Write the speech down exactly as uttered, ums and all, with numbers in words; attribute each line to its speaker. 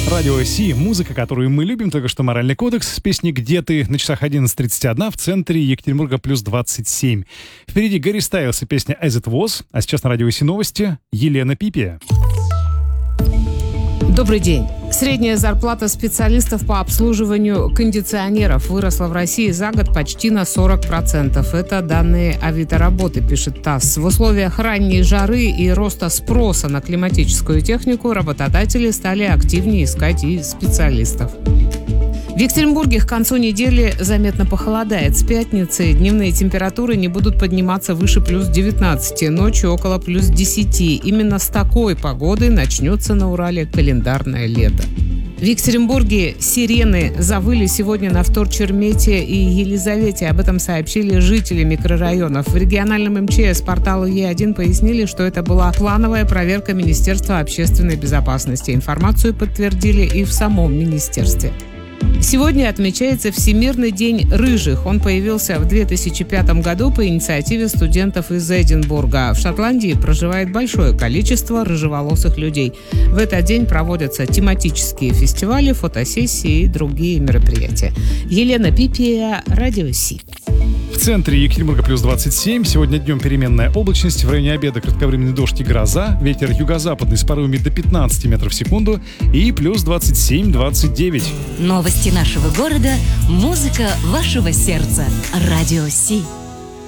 Speaker 1: Радио Си, музыка, которую мы любим, только что «Моральный кодекс» с песней «Где ты?» На часах одиннадцать тридцать один, в центре Екатеринбурга плюс двадцать семь. Впереди Гарри Стайлс и песня «As It Was», а сейчас на Радио Си новости Елена Пипия.
Speaker 2: Добрый день. Средняя зарплата специалистов по обслуживанию кондиционеров выросла в России за год почти на сорок процентов. Это данные Авито работы, пишет ТАСС. В условиях ранней жары и роста спроса на климатическую технику работодатели стали активнее искать и специалистов. В Екатеринбурге к концу недели заметно похолодает. С пятницы дневные температуры не будут подниматься выше плюс девятнадцати, ночью около плюс десяти. Именно с такой погодой начнется на Урале календарное лето. В Екатеринбурге сирены завыли сегодня на Вторчермете и Елизавете. Об этом сообщили жители микрорайонов. В региональном эм че эс порталу Е один пояснили, что это была плановая проверка Министерства общественной безопасности. Информацию подтвердили и в самом министерстве. Сегодня отмечается Всемирный день рыжих. Он появился в две тысячи пятом году по инициативе студентов из Эдинбурга. В Шотландии проживает большое количество рыжеволосых людей. В этот день проводятся тематические фестивали, фотосессии и другие мероприятия. Елена Пипия, Радио Си.
Speaker 1: В центре Екатеринбурга плюс двадцать семь. Сегодня днем переменная облачность. В районе обеда кратковременный дождь и гроза. Ветер юго-западный с порывами до пятнадцати метров в секунду. И плюс двадцать семь двадцать девять.
Speaker 3: Новости нашего города. Музыка вашего сердца. Радио Си.